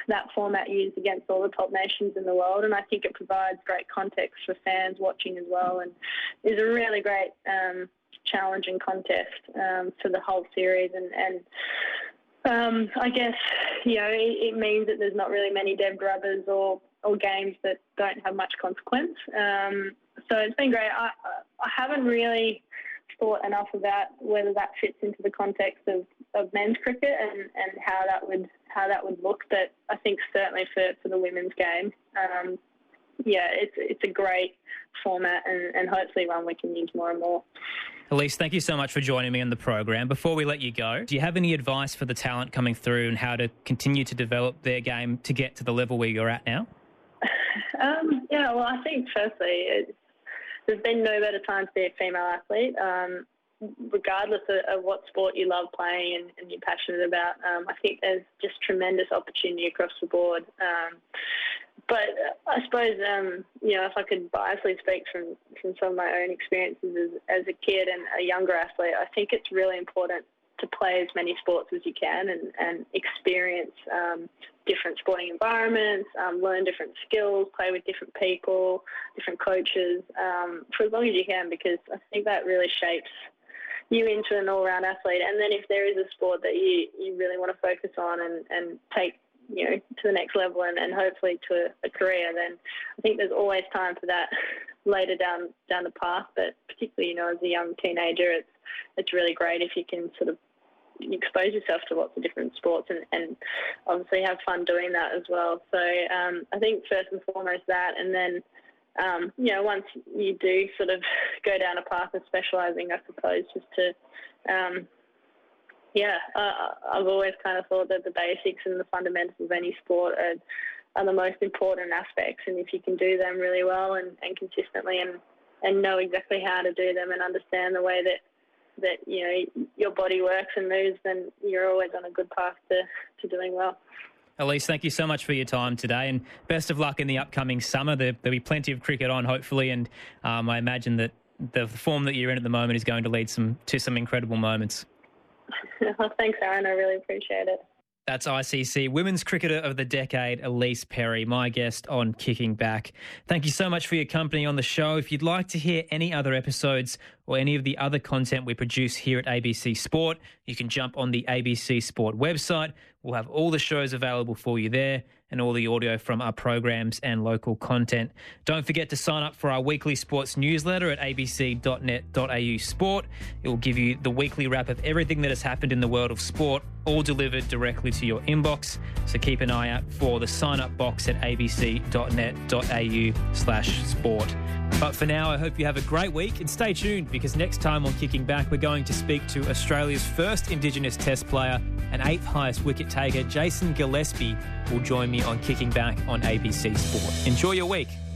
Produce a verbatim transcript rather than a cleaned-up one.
that format used against all the top nations in the world, and I think it provides great context for fans watching as well, and is a really great um, challenging contest um, for the whole series. And, and um, I guess, you know, it, it means that there's not really many dead rubbers or, or games that don't have much consequence. Um, so it's been great. I, I haven't really thought enough about whether that fits into the context of, of men's cricket and, and how that would how that would look. But I think certainly for, for the women's game, um, yeah, it's it's a great format and, and hopefully one we can use more and more. Elise, thank you so much for joining me on the program. Before we let you go, do you have any advice for the talent coming through and how to continue to develop their game to get to the level where you're at now? um, yeah, well, I think firstly, it's, there's been no better time to be a female athlete. Um, regardless of, of what sport you love playing and, and you're passionate about, um, I think there's just tremendous opportunity across the board. Um, but I suppose, um, you know, if I could biasly speak from, from some of my own experiences as, as a kid and a younger athlete, I think it's really important to play as many sports as you can and, and experience um, different sporting environments, um, learn different skills, play with different people, different coaches, um, for as long as you can, because I think that really shapes you into an all-round athlete. And then if there is a sport that you, you really want to focus on and, and take, you know, to the next level and, and hopefully to a, a career, then I think there's always time for that later down down the path. But particularly, you know, as a young teenager, it's it's really great if you can sort of expose yourself to lots of different sports and, and obviously have fun doing that as well. So um, I think first and foremost that, and then Um, you know, once you do sort of go down a path of specialising, I suppose, just to, um, yeah, uh, I've always kind of thought that the basics and the fundamentals of any sport are, are the most important aspects. And if you can do them really well and, and consistently and, and know exactly how to do them and understand the way that, that, you know, your body works and moves, then you're always on a good path to, to doing well. Elise, thank you so much for your time today and best of luck in the upcoming summer. There, there'll be plenty of cricket on, hopefully, and um, I imagine that the form that you're in at the moment is going to lead some to some incredible moments. Thanks, Aaron. I really appreciate it. That's I C C Women's Cricketer of the Decade, Elise Perry, my guest on Kicking Back. Thank you so much for your company on the show. If you'd like to hear any other episodes or any of the other content we produce here at A B C Sport, you can jump on the A B C Sport website. We'll have all the shows available for you there and all the audio from our programs and local content. Don't forget to sign up for our weekly sports newsletter at a b c dot net dot a u sport. It will give you the weekly wrap of everything that has happened in the world of sport, all delivered directly to your inbox. So keep an eye out for the sign-up box at a b c dot net dot a u slash sport. But for now, I hope you have a great week and stay tuned because next time on Kicking Back, we're going to speak to Australia's first Indigenous Test player and eighth highest wicket taker, Jason Gillespie, will join me on Kicking Back on A B C Sport. Enjoy your week.